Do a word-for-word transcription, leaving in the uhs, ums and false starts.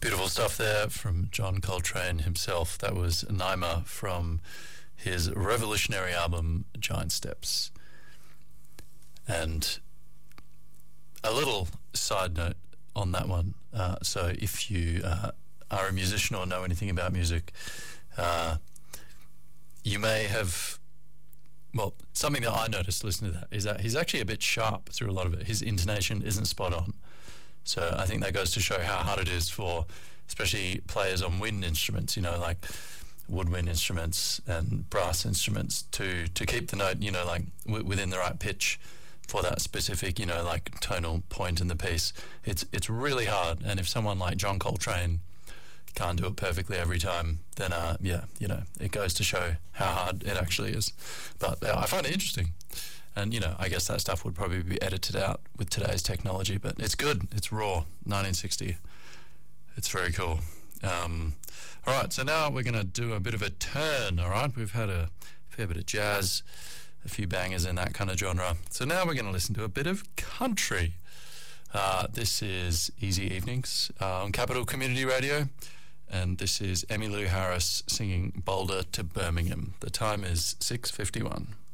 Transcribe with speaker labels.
Speaker 1: Beautiful stuff there from John Coltrane himself. That was Naima from his revolutionary album Giant Steps. And a little side note on that one. Uh, so if you uh, are a musician or know anything about music, uh, you may have, well, something that I noticed listening to that is that he's actually a bit sharp through a lot of it. His intonation isn't spot on. So I think that goes to show how hard it is for especially players on wind instruments, you know, like woodwind instruments and brass instruments, to, to keep the note, you know, like w- within the right pitch for that specific, you know, like tonal point in the piece. It's it's really hard. And if someone like John Coltrane can't do it perfectly every time, then uh, yeah, you know, it goes to show how hard it actually is. But uh, I find it interesting. And, you know, I guess that stuff would probably be edited out with today's technology, but it's good. It's raw, nineteen sixty. It's very cool. Um, all right, so now we're going to do a bit of a turn, all right? We've had a fair bit of jazz, a few bangers in that kind of genre. So now we're going to listen to a bit of country. Uh, this is Easy Evenings uh, on Capital Community Radio, and this is Emmylou Harris singing Boulder to Birmingham. The time is six fifty-one.